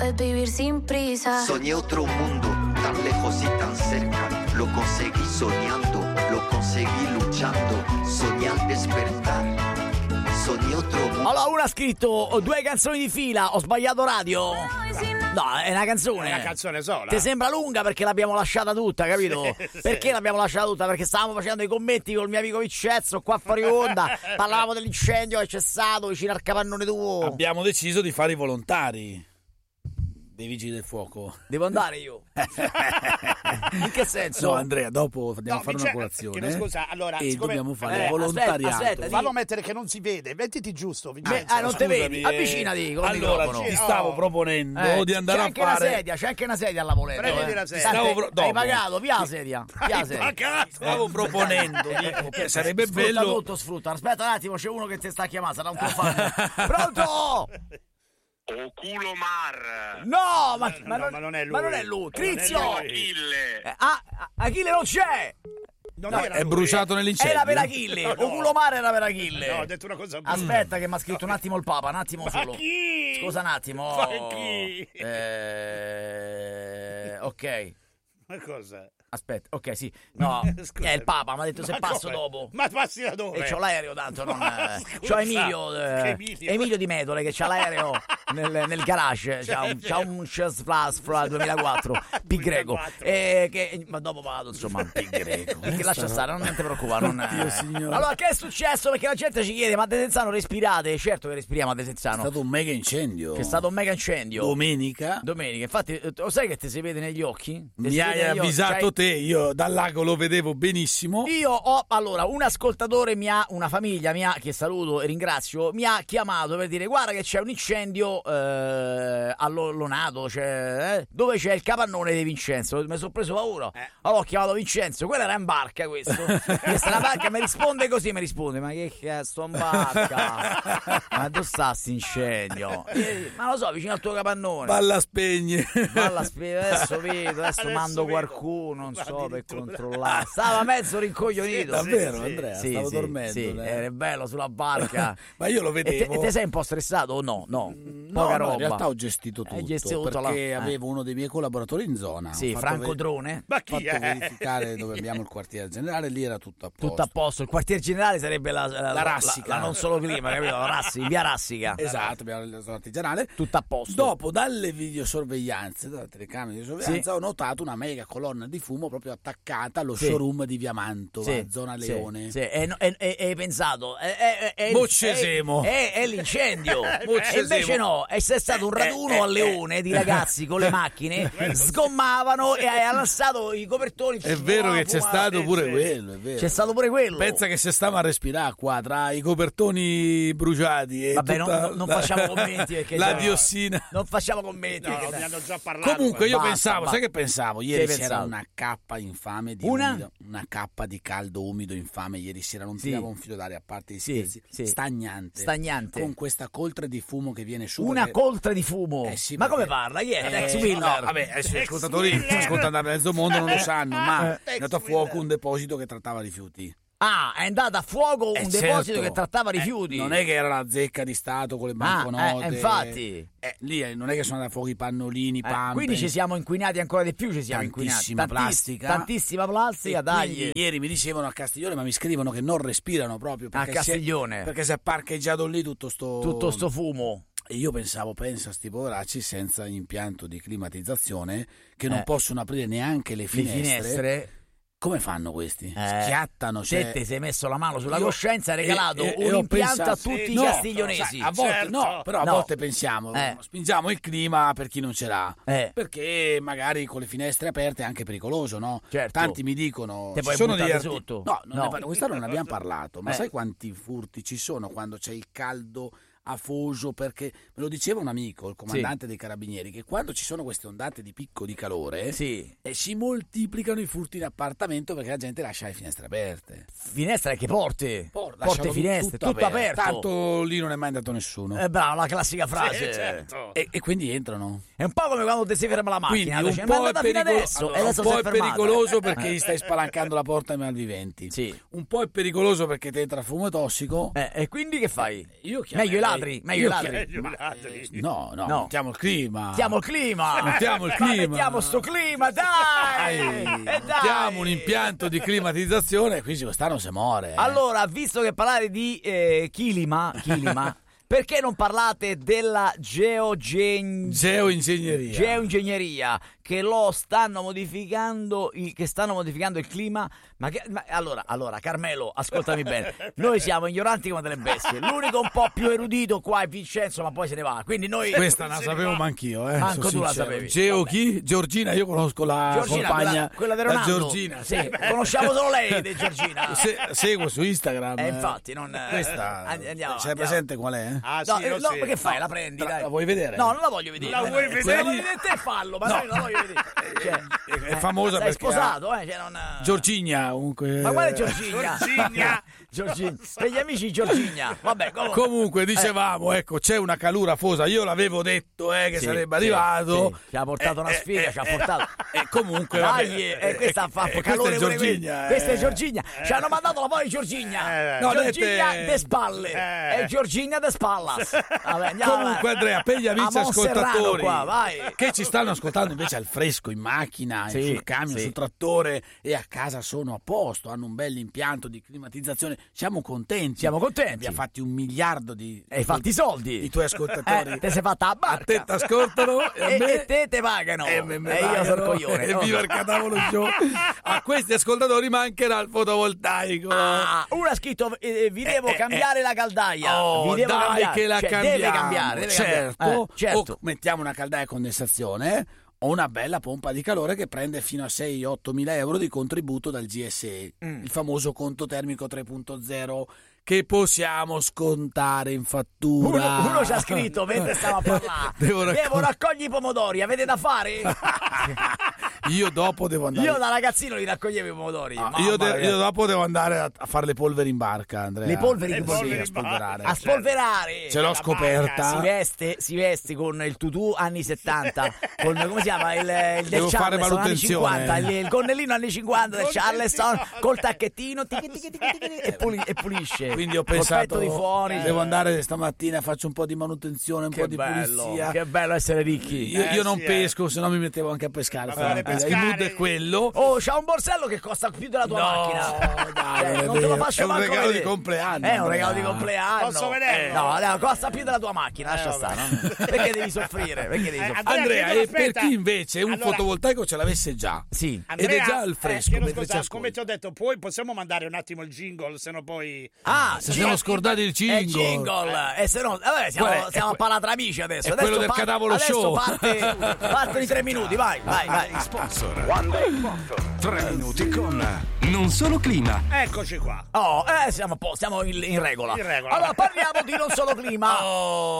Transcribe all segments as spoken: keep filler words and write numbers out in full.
es vivir sin prisa. Soñé otro mundo, tan lejos y tan cerca. Lo conseguí soñando, lo conseguí luchando. Soñé al despertar. Soñé otro mundo. Allora, uno ha scritto due canzoni di fila, ho sbagliato radio. No, è una canzone. È una canzone sola. Ti sembra lunga perché l'abbiamo lasciata tutta, capito? Sì, perché sì. l'abbiamo lasciata tutta? Perché stavamo facendo i commenti col mio amico Viccezzo qua fuori onda. Parlavamo dell'incendio che c'è stato vicino al capannone tuo. Abbiamo deciso di fare i volontari dei vigili del fuoco. Devo andare io. In che senso? No, Andrea, dopo andiamo No, a fare Vince- una colazione. chiedo scusa, allora, e siccome- dobbiamo fare Eh, il volontariato. aspetta, aspetta, Fallo mettere che non si vede, mettiti giusto, Vincenzo. ah, non te Scusami, vedi? eh, Avvicinati con il allora, microfono. ti stavo Oh. proponendo Eh, di andare c'è a anche fare. una sedia, c'è anche una sedia alla voletta. Prenditi eh. la sedia. Tante- Stavo pro- hai dopo. pagato, via la sedia. Via la sedia. Stavo proponendo dico, che sarebbe Sfrutta bello. tutto, sfrutta. Aspetta un attimo, c'è uno che ti sta chiamando, sarà un tuo fan. Pronto? O culo mar. No, ma, No, no, ma non è lui. Ma non è lui. Non è Crizio! lui. Achille. Eh, ah, ah, Achille non c'è! Non No, era È lui. bruciato nell'incendio. Era per Achille! No, no. Oculo mare era per Achille! No, ho detto una cosa. Aspetta che mi ha scritto un attimo il Papa, un attimo Ma solo. chi? Scusa un attimo. Ma chi? Eh, ok. Ma cosa? Aspetta, ok, sì. No, Scusa. è il Papa, mi ha detto se Ma passo come? dopo. Ma passi da dove? E c'ho l'aereo tanto, non... Ma eh, scusa, c'ho Emilio, eh, che Emilio? Emilio di Medole che c'ha l'aereo nel, nel garage, c'ha un, c'ha un Chess Plus fra duemilaquattro, Pi Greco, duemilaquattro. eh, che, ma dopo vado, insomma, Pi Greco, perché lascia stare, non ti preoccupare. Non, Dio, signore. Allora, che è successo? Perché la gente ci chiede, ma a Desenzano respirate? Certo che respiriamo a È Desenzano, stato un mega incendio. c'è stato un mega incendio. Domenica. Domenica, infatti, eh, lo sai che ti si vede negli occhi? Ti Mi si hai vede negli occhi, avvisato c'hai- te, io dal lago lo vedevo benissimo. Io ho, allora, un ascoltatore mi ha, una famiglia mi ha, che saluto e ringrazio, mi ha chiamato per dire guarda che c'è un incendio eh, all'Onato, cioè, eh, dove c'è il capannone di Vincenzo. Mi sono preso paura. Allora ho chiamato Vincenzo, quella era in barca questo. Questa è una barca, mi risponde così, mi risponde, ma che cazzo in barca? Ma dove sta sto incendio? Eh, ma lo so, vicino al tuo capannone. Balla spegne. Balla spe- adesso vedo, adesso, Adesso mando vedo. qualcuno, non so, per Addirittura. controllare. Stava mezzo rincoglionito. Davvero, sì, Andrea? Sì, Stavo sì, dormendo. sì, eh. era bello sulla barca. Ma io lo E te, vedevo. e te sei un po' stressato o no? No, No, poca no, roba. in realtà ho gestito tutto, Hai gestito tutto perché là. Eh. avevo uno dei miei collaboratori in zona. Sì, Ho fatto Franco ve- Drone. Ma Ho chi fatto è? verificare dove abbiamo il quartiere generale, lì era tutto a posto. Tutto a posto. Il quartier generale sarebbe la, la, La Rassica. la- la non solo clima, capito? La Rassica, via Rassica. Esatto, abbiamo la zona artigianale. Tutto a posto. Dopo, dalle videosorveglianze, dalle telecamere di sorveglianza, Sì. ho notato una mega colonna di fumo proprio attaccata allo Sì. showroom di Via Mantova, Sì, zona sì, Leone. sì. E, e, e, e hai pensato, è, è, è, Boccesemo. è, è, è l'incendio. Boccesemo. E invece no, è stato un raduno a Leone di ragazzi con le macchine, sgommavano e hai alzato i copertoni. È vero che c'è fumava. stato pure sì. quello, è vero. C'è stato pure quello. Pensa che se stava a respirare qua tra i copertoni bruciati e Vabbè, tutta non, non la- facciamo commenti perché la già- diossina. Non facciamo commenti. No, perché- mi hanno già parlato. Comunque io Basta, pensavo, basta. sai che pensavo? Ieri Che hai c'era pensato? una cappa infame di Una? umido, una cappa di caldo umido infame ieri sera, non Sì. tirava un filo d'aria a parte i Sì, scherzi, sì. stagnante. Stagnante. Con questa coltre di fumo che viene su. Una perché- coltre di fumo. Eh sì, Ma perché- come parla? Chi è? Eh, Ex no, Wheeler. vabbè, adesso gli Ex ascoltatori Wheeler. ci ascoltano da mezzo mondo, non lo sanno, ma Ex è andato a Wheeler. fuoco un deposito che trattava rifiuti. Ah, è andato a fuoco un Eh, deposito certo. che trattava Eh, rifiuti. non è che era la zecca di Stato con le Ah, banconote. eh, infatti. Eh, lì eh, non è che sono andati a fuoco i pannolini, Eh, pampe. quindi ci siamo inquinati ancora di più, ci siamo inquinati. Tantissima Tantiss- plastica. Tantissima plastica, E dai. quindi ieri mi dicevano a Castiglione, ma mi scrivono che non respirano proprio. A Perché si è- Castiglione. perché si è parcheggiato lì tutto sto... Tutto sto fumo. E io pensavo, pensa a sti poveracci senza impianto di climatizzazione, che non Eh. possono aprire neanche le Le finestre. finestre. Come fanno questi? Eh, Schiattano, Te cioè... ti sei messo la mano sulla Io- coscienza e hai regalato e- e un ho impianto pensato- a tutti sì, i no, castiglionesi. sai, a volte, Certo. no, però a No. volte pensiamo, Eh. spingiamo il clima per chi non ce l'ha. Eh. Perché magari con le finestre aperte è anche pericoloso, no? Certo. Tanti mi dicono... Te ci puoi sono buttare degli arti- sotto? No, non No. ne parlo- quest'anno non ne abbiamo parlato, ma Eh. sai quanti furti ci sono quando c'è il caldo afoso? Perché me lo diceva un amico, il comandante dei carabinieri, che quando ci sono queste ondate di picco di calore Sì. eh, si moltiplicano i furti in appartamento perché la gente lascia le finestre aperte. Finestre e che porte? Por- Porte, lasciano finestre, tutto, aperto. Tanto lì non è mai andato nessuno. Eh, bravo, la classica frase. Sì, certo. E, e quindi entrano. È un po' come quando ti si ferma la Quindi macchina. un dice, "Ma po' è, andata fino pericolo- adesso", allora, e adesso un po' si è è fermata. pericoloso perché gli stai spalancando la porta ai malviventi. Sì. Un po' è pericoloso perché ti entra il fumo tossico. Eh, e quindi che fai? Io chiamo- Meglio i ho ladri, meglio i Io ladri. che- Meglio i ma- ladri. No, no, No. mettiamo il clima. Mettiamo il clima. Mettiamo il Ma clima. Mettiamo sto clima, dai. Dai, Eh, dai. mettiamo un impianto di climatizzazione, qui quest'anno si muore. eh. Allora, visto che parlare di eh, chilima, chilima perché non parlate della geogen... Geoingegneria. geoingegneria che lo stanno modificando il, che stanno modificando il clima? Ma, che, ma allora, allora, Carmelo, ascoltami bene. Noi siamo ignoranti come delle bestie. L'unico un po' più erudito qua è Vincenzo, ma poi se ne va. Quindi noi Questa la sapevo manch'io, eh. Manco sono tu la sincero. sapevi. Geo chi? Giorgina, io conosco la Giorgina, compagna. quella, quella di la Ronaldo. Giorgina. Sì, conosciamo solo lei di Giorgina. Se- seguo su Instagram. Eh, infatti, non Questa. and- andiamo, Sei andiamo. presente qual è? Ah, No, sì, eh, lo no, sì. che fai? La prendi, Tra- dai. la vuoi vedere? No, non la voglio vedere. La vuoi Eh, vedere? Se la vuoi vedere te fallo, ma No. noi non la voglio vedere. Cioè, È famosa sei perché sposato, eh? Cioè, non... Giorgina, comunque. Ma quale Giorgina? Giorgina. Giorgina. Per gli amici Giorgina. Vabbè, comunque. Comunque dicevamo, ecco, c'è una calura afosa. Io l'avevo detto, eh, che Sì, sarebbe sì, arrivato. sì. Ci ha portato una sfiga, ci ha portato. E comunque, Dai, vabbè, eh, questa fa eh, calore questa è pure qui. Giorgina. Questa è eh. Giorgina. Ci hanno mandato la foto di Giorgina. Eh, no, Giorgina dette- de spalle. Eh. È Giorgina de spallas. Vabbè, andiamo Comunque avanti. Andrea, per gli amici A Monserrano ascoltatori qua, vai. che ci stanno ascoltando invece al fresco in macchina, Sì, sul camion, sì. sul trattore e a casa sono a posto, hanno un bel impianto di climatizzazione, siamo contenti. Siamo contenti. Abbiamo fatti un miliardo di Hai fatti i soldi. i tuoi ascoltatori. Eh, te sei fatta la a barca. te t'ascoltano e a E, me e te te pagano. e me- me E io pagano. sono il coglione. E viva il Catavolo Show. A questi ascoltatori mancherà il fotovoltaico. Ah, uno ha scritto eh, vi devo Eh, eh, cambiare la caldaia. Oh, vi devo dai cambiare. che la Cioè, cambiamo. deve cambiare, deve certo. cambiare. Eh, certo. O mettiamo una caldaia a condensazione o una bella pompa di calore che prende fino a sei otto mila euro di contributo dal G S E, Mm. il famoso conto termico tre punto zero che possiamo scontare in fattura. Uno, uno ci ha scritto mentre stavo a parlare. Devo Devo, raccog- raccogliere i pomodori, avete da fare? Io dopo devo andare. Io da ragazzino li raccoglievo i pomodori. Ah, Mamma io, de- mia. io dopo devo andare a, a fare le polveri in barca, Andrea. Le polveri Le che vuol polveri dire? in a spolverare. A spolverare. Ce l'ho La scoperta. barca, Si veste, si veste con il tutù anni settanta, con come si chiama il, il del Devo fare Charleston anni manutenzione. cinquanta, il, il gonnellino anni cinquanta del Charleston col tacchettino tichi, tichi, tichi, tichi, e, puli- e pulisce. Quindi ho Col pensato petto di fuori. devo andare stamattina, faccio un po' di manutenzione, un Che po' di bello, pulizia. che bello essere ricchi. Io, Eh, io non sì, eh. pesco, se no mi mettevo anche a pescare. Ma guarda, Francia. pescare- Il mood è quello. Oh, c'ha un borsello che costa più della tua No, macchina. dai, Cioè, non è non te lo vero. faccio È un manco regalo vedere. di compleanno, È un regalo di Andrea. compleanno. Posso vederlo? Eh, no, no, costa più della tua macchina, lascia Eh, stare. vabbè. no? Perché devi soffrire? Perché devi Eh, soffrire? Andrea, Andrea, chiedo, e per aspetta. chi invece un Allora- fotovoltaico ce l'avesse già Sì. Andrea, ed è già al fresco, eh, chiedo mentre scusa, ci come ascolti. ti ho detto, poi possiamo mandare un attimo il jingle, se no poi... Ah, Se sì, siamo scordati il È jingle. jingle. E se no, vabbè, siamo, Qual è? stiamo È a parlare tra amici adesso. è adesso quello del par- Catavolo adesso Show. parte, partono i tre minuti, vai, vai, vai. Sponsor One Day Sponsor. Tre minuti con Non Solo Clima. Eccoci qua. Oh, eh, siamo a posto, siamo in, in regola. In regola. Allora, parliamo di non solo clima. Oh,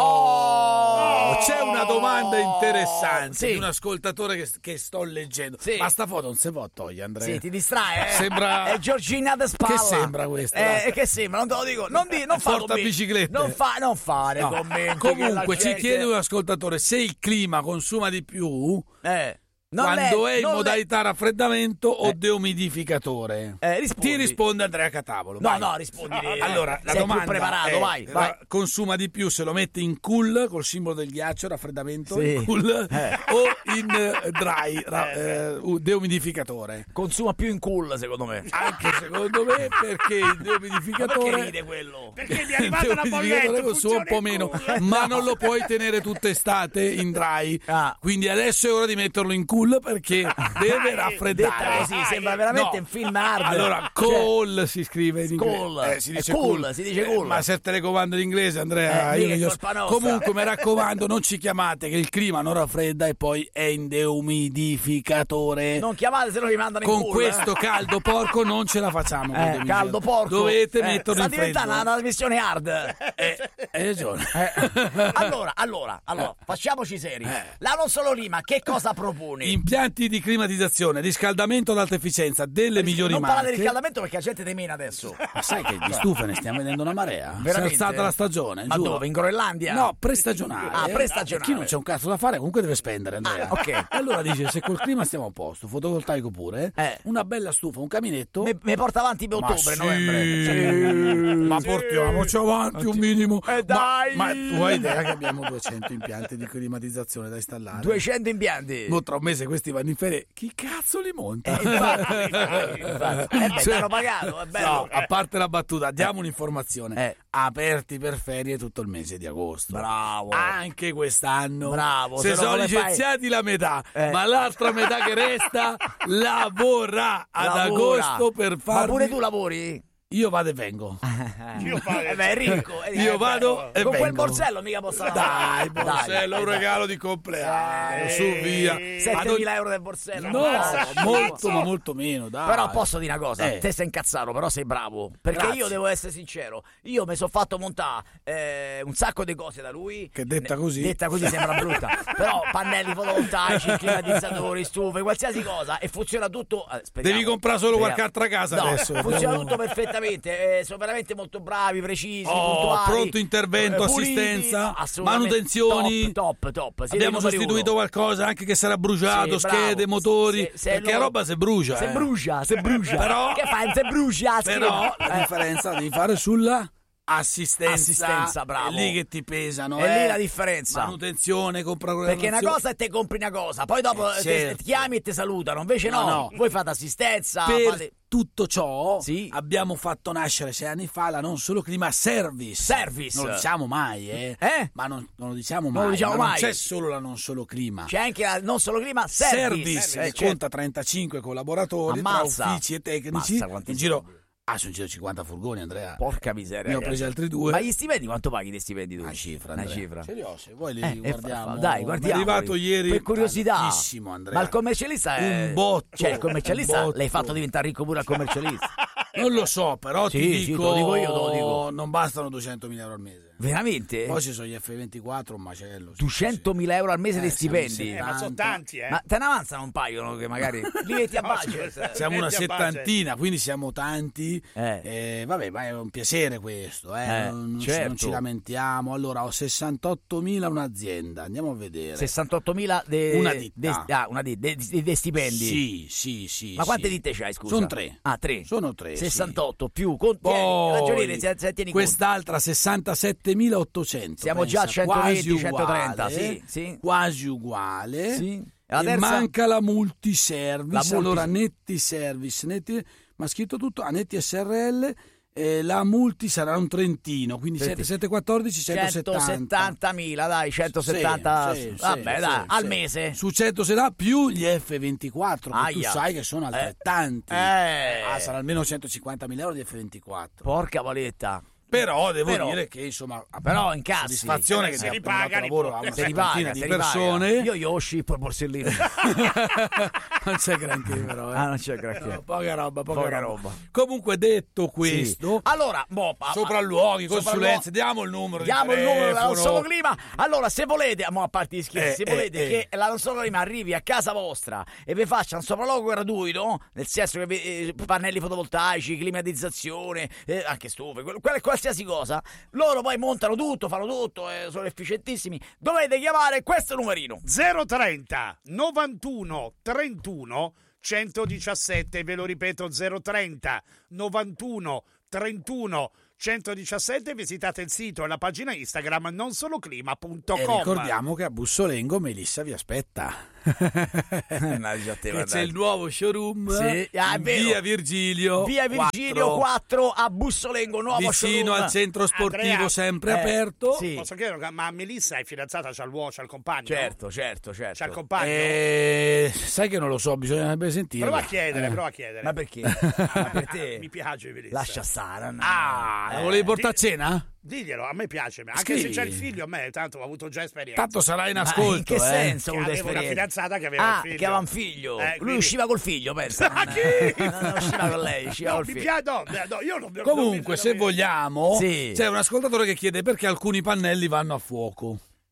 Oh. c'è una domanda interessante Sì. di un ascoltatore che, che sto leggendo. Sì. Ma sta foto non si può togliere, Andrea. Sì, ti distrae, eh? Sembra- È Giorgina de Spalla. Che sembra questa? Eh, che sembra? Non te lo dico. Non, di, non fa Porta commenti. biciclette. Non, fa, non fare No. commenti. Comunque che ci la chiede gente- un ascoltatore se il clima consuma di più Eh, non quando le- è in non le- modalità raffreddamento o Eh. dehumidificatore. Eh, rispondi. Ti risponde Andrea Catavolo. No, vai. no, rispondi. Allora, la sei domanda più preparato, è, vai, eh, vai. consuma di più se lo mette in cool col simbolo del ghiaccio, raffreddamento, Sì. in cool, Eh. o in eh, dry, ra- eh, uh, dehumidificatore. Consuma più in cool, secondo me. Anche secondo me, perché il Ma perché dehumidificatore ride quello? Perché mi è arrivata una il bolletta, dehumidificatore consuma un po' funziona meno, in cool. ma non lo puoi tenere tutta estate in dry. Ah. Quindi adesso è ora di metterlo in cool perché deve raffreddare. Detta così, sembra veramente No. un film hard. Allora, Cioè, cool si scrive in inglese. Cool. Eh, si È dice cool, cool. si dice cool. Eh, ma se il telecomando in inglese, Andrea, Eh, io mica che è gli ho- colpa nostra. comunque mi raccomando, non ci chiamate che il clima non raffredda e poi è in dehumidificatore. non chiamate se no vi mandano in Con culo, questo eh. caldo porco non ce la facciamo. con il Eh, dehumidificatore. caldo porco. Dovete Eh, metterlo sta in diventando freddo. una trasmissione hard. Eh, hai ragione. Eh, allora, allora, allora, facciamoci seri. La non solo Lima, che cosa proponi? Impianti di climatizzazione, riscaldamento ad alta efficienza delle migliori non marche. Non parla di riscaldamento perché la gente temena adesso. Ma sai che di stufe ne stiamo vedendo una marea? Veramente? Si è alzata la stagione, Ma giuro. dove? In Groenlandia? No, prestagionale. Ah, prestagionale. Chi non c'è un cazzo da fare comunque deve spendere, Andrea. Ah, ok. E allora dice, se col clima stiamo a posto, fotovoltaico pure, Eh. una bella stufa, un caminetto. Mi, mi porta avanti per Ma ottobre, sì, novembre. ma portiamoci avanti un minimo. Eh, dai! Ma, ma tu hai idea che abbiamo duecento impianti di climatizzazione da installare? duecento impianti. Mo tra un mese questi vanno in ferie. Chi cazzo li monta? Eh, infatti, infatti. Eh beh, Cioè, t'hanno pagato, è bello. no, a parte la battuta, diamo un'informazione. Eh. Aperti per ferie tutto il mese di agosto. Bravo. Anche quest'anno. Bravo, Se se no sono come fai? licenziati la metà, Eh. ma l'altra metà che resta lavora ad Lavora. agosto per farvi... Ma pure tu lavori? Io vado e vengo. Io vado- Eh beh, è ricco. è ricco. Io vado e Con quel vengo. borsello mica posso Dai, Dai, borsello, dai, un dai. regalo di compleanno, Eh, su via. settemila euro del borsello. No, Dai, molto, ma molto meno, dai. Però posso dire una cosa, Eh. te sei incazzato, però sei bravo. Perché Grazie. io devo essere sincero, io mi sono fatto montare eh, un sacco di cose da lui. Che detta Ne- così. Detta così sembra brutta. Però pannelli fotovoltaici, climatizzatori, stufe, qualsiasi cosa e funziona tutto. eh, speriamo. Devi comprare solo Speriamo. qualche altra casa No, adesso. funziona Abbiamo- tutto perfettamente. eh, sono veramente molto bravi, precisi, Oh, puntuali, pronto intervento, eh, puliti, assistenza, assolutamente manutenzioni. Top, top, top. Siete Abbiamo i numeri sostituito uno. qualcosa anche che sarà bruciato, Sì, bravo. schede, motori, Se- se perché lo- roba si brucia. Se eh. brucia, se brucia. Però- che fai? Se brucia, Però scheda. la Eh. differenza la devi fare sulla assistenza. Assistenza, bravo. È lì che ti pesano. È eh. lì la differenza. Manutenzione, compra Perché una cosa è te compri una cosa, poi dopo Eh, te- certo. ti chiami e ti salutano. Invece no, No, no. voi fate assistenza. Per fate... tutto ciò Sì. abbiamo fatto nascere sei anni fa la Non Solo Clima Service. Service. Non lo diciamo mai, eh? Eh? Ma non, non lo diciamo Non mai. lo diciamo ma mai. Non c'è solo la Non Solo Clima. C'è anche la non solo clima, service. Service, Eh, che certo. conta trentacinque collaboratori Ammazza. tra uffici e tecnici. Mazza, quanti in giro. soldi. Ah, sono in giro cinquanta furgoni, Andrea. Porca miseria. Ne ho ragazzi. presi altri due. Ma gli stipendi quanto paghi dei stipendi tu? Una cifra, Una Andrea. cifra. Ce li ho, se vuoi li Eh, e guardiamo. fa- fa- dai, guardiamo. Mi è arrivato ieri Per curiosità. tantissimo, Andrea. Ma il commercialista è... Un botto, Cioè, il commercialista un botto. l'hai fatto diventare ricco pure al commercialista. Non lo so, però Sì, ti sì, dico, te lo dico io, te lo dico. non bastano duecentomila euro al mese. Veramente? Poi ci sono gli F ventiquattro, un macello. sì, duecentomila euro al mese Eh, di siamo stipendi. in Eh, ma sono tanti, eh. Ma te ne avanzano un paio, no? Che magari li metti a No, budget. scusa. Siamo una Metti a budget. settantina, quindi siamo tanti. Eh. Eh, vabbè, ma è un piacere questo, eh. Eh, non, non ci- certo. non ci lamentiamo. Allora, ho sessantottomila un'azienda, andiamo a vedere. sessantottomila de, Una ditta. de- ah, una di- de- de- de stipendi. Sì, sì, sì. Ma quante sì. ditte c'hai, scusa? Sono tre. Ah, tre. Sono tre, sì. sessantotto più. Con, tieni, Poi, ragioniere, se, se tieni conto. quest'altra sessantasettemilaottocento. Siamo già a pensa, centoventi, quasi centotrenta, uguale, sì, sì. Quasi uguale. Sì. E la E terza? manca la multiservice. La multi- Allora, Netti Service, Netti, ma scritto tutto a Netti S R L. eh, la multi sarà un trentino, quindi Trentino. settecentoquattordici, centosettanta. centosettantamila, dai, centosettanta. Sì, sì, Vabbè, sì, dai, sì, al sì. mese. Su centosettanta più gli F ventiquattro, che tu Aia. sai che sono altrettanti. Eh. Ah, sarà almeno centocinquantamila euro di F ventiquattro. Porca valetta. Però devo Però- dire che insomma Però incassi. soddisfazione Eh, che si dia ripaga, lavoro a ripaga. una Se li settantina paga, di se li persone. paga. Io io ho scippo il borsellino. Non c'è granché però, eh. Ah, non c'è granché. No, poca roba, poca, Poca roba. roba. Comunque detto questo, Sì. Allora, boh, pa- sopralluoghi, sopralluoghi- consulenze, diamo il numero Diamo di il numero della telefono. Non Solo Clima. Allora, se volete, mo a parte gli scherzi, Eh, se volete eh, che la Non Solo Clima arrivi a casa vostra e vi faccia un sopralluogo gratuito, nel senso che vi, eh, pannelli fotovoltaici, climatizzazione, eh, anche stufe, quel- quel- qualsiasi cosa, loro poi montano tutto, fanno tutto, eh, sono efficientissimi. Dovete chiamare questo numerino. zero trenta novantuno trentuno centodiciassette, ve lo ripeto, zero trenta novantuno trentuno centodiciassette, visitate il sito e la pagina Instagram non solo clima punto E com. ricordiamo che a Bussolengo Melissa vi aspetta. Mannaggia te, Che c'è il nuovo showroom Sì, ah, è in vero. via Virgilio Via Virgilio quattro, quattro a Bussolengo, nuovo vicino showroom. al centro sportivo, Andrea, sempre eh, aperto. sì. Posso chiedere, ma Melissa è fidanzata, c'ha il uomo, c'ha il compagno? Certo, certo, certo. C'ha il compagno? Eh, sai che non lo so, bisognerebbe sentire. Prova a chiedere, prova a chiedere. Ma perché? Ma per te? Mi piace Melissa. Lascia stare. no. Ah, la Eh, volevi portare di- a cena? Diglielo, a me piace, anche Scrivi. se c'è il figlio, a me tanto ho avuto già esperienza. Tanto sarà in Ma ascolto. in che eh. senso? Che ha avuto avevo una esperienza? fidanzata che aveva ah, un figlio. che aveva un figlio. Eh, Lui quindi- usciva col figlio, pensa. Ma non, chi? non, non usciva con lei, usciva No, col mi figlio. piace, no, no, io non Comunque, se vogliamo, Sì. c'è un ascoltatore che chiede perché alcuni pannelli vanno a fuoco.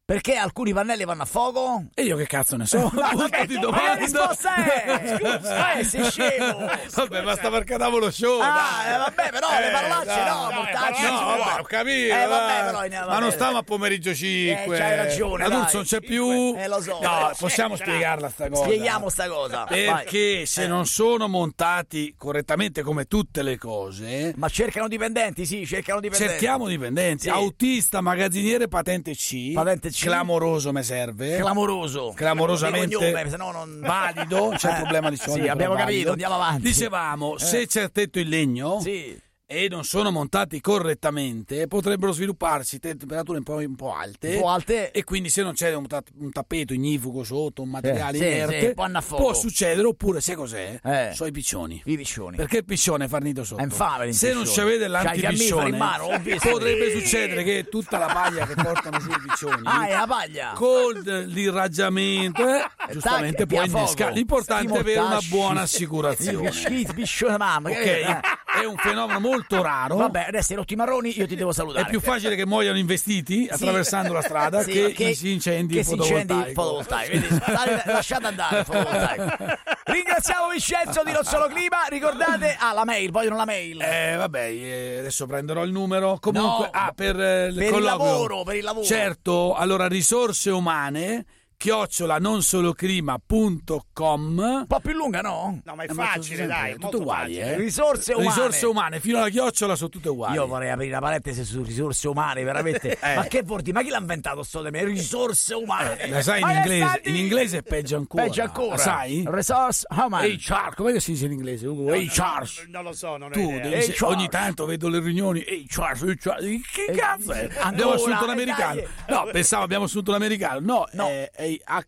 Perché alcuni pannelli vanno a fuoco? E io che cazzo ne so? No, vabbè, di ma domanda. la risposta è scusa, eh, sei scemo. Vabbè, basta per cadavolo show. Ah, eh, vabbè, però le parolacce dai, no, dai, portacci no, giù. vabbè, ho capito. Eh, vabbè, dai. però, eh, Ma vabbè. non stiamo a pomeriggio cinque. Eh, c'hai ragione, La dai. Dulce non c'è più. Eh, lo so. No, Eh, possiamo c'è, spiegarla sta cosa. Spieghiamo sta cosa. Perché Vai. se Eh. non sono montati correttamente come tutte le cose, Ma cercano dipendenti, sì, cercano dipendenti. cerchiamo dipendenti. Sì. Autista, magazziniere, patente C. Patente C. Clamoroso me serve. Clamoroso. Clamorosamente Di cognome, se no non... valido, c'è il Eh, problema di suono. sì, però abbiamo valido. capito, andiamo avanti. Dicevamo, Eh. se c'è il tetto in legno Sì. e non sono montati correttamente, potrebbero svilupparsi te- temperature un po', un po' alte. Un po' alte. E quindi se non c'è un, ta- un tappeto ignifugo sotto, un materiale Eh, sì, inerte, sì, può andare a fuoco. può succedere, oppure sai cos'è? Eh. Sono i piccioni. I piccioni. Perché il piccione fa il nido sotto? È infame Se non ci avete C'hai i fiammiferi in l'antipiccione, mano, ho visto. potrebbe succedere che tutta la paglia che portano su i piccioni Ah, è la paglia. con l'irraggiamento eh, giustamente tac, può via fuoco. innescare. L'importante è avere una Mortacci. buona assicurazione. Schizzi, piscione mamma. Ok, che- eh. è un fenomeno molto raro. Vabbè, adesso i rotti marroni io ti devo salutare. È più facile che muoiano investiti attraversando la strada Sì, che, si incendi che si incendi fotovoltaico. fotovoltaico. Vedi, state- lasciate andare il fotovoltaico. Ringraziamo Vincenzo di Non Solo Clima. Ricordate, ah, la mail, vogliono la mail. Eh, vabbè, eh, adesso prenderò il numero. Comunque, No, ah, per, eh, il per il colloquio. lavoro, per il lavoro. Certo, allora risorse umane chiocciola nonsolocrima punto com. Un po' più lunga, no? No, ma è Eh, ma facile, sono dai, sempre è tutte molto uguali, facile. eh. Risorse umane. Risorse umane fino alla chiocciola sono tutte uguali. Io vorrei aprire una parentesi su risorse umane, veramente. Eh. Ma che vuol dire? Ma chi l'ha inventato sto termine? Risorse umane. Eh, la sai in Ma che inglese? sta di- In inglese è peggio ancora. Peggio ancora. La sai? Resource umane. H R, com'è che si dice in inglese? Ugo? H R. Non lo so, non ho Tu idea. devi H se- R. ogni tanto vedo le riunioni H R, H R. Che Eh, cazzo è? ancora, Abbiamo assunto eh, l'americano. dai. No, pensavo abbiamo assunto l'americano. No, No. è, è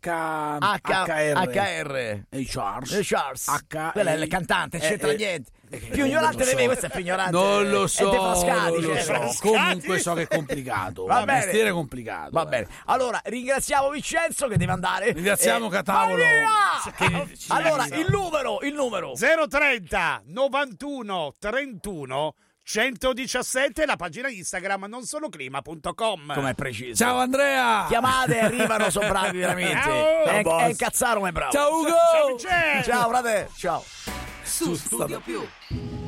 H H- H R. H R. H R. Le Charles. H- Quella è il cantante, eh, c'entra eh, niente. eh, Più non ignorante lo di so. me, questo è più ignorante. Non lo È so, De Frascati, non lo cioè, so. Frascati. Comunque so che è complicato. Va il bene. mestiere è complicato. Va eh. bene. Allora, ringraziamo Vincenzo che deve andare. Ringraziamo Catavolo. vai via! Che ci Allora, aiuta. il numero, il numero. zero trenta novantuno trentuno centodiciassette, la pagina Instagram non solo clima punto com. Com'è preciso. Ciao Andrea. Chiamate, arrivano, sono bravi veramente. Ciao. È, Ciao, è boss. Cazzaro, ma è bravo. Ciao Ugo. Ciao Vincenzo. Ciao, frate. Ciao. Su Studio Più.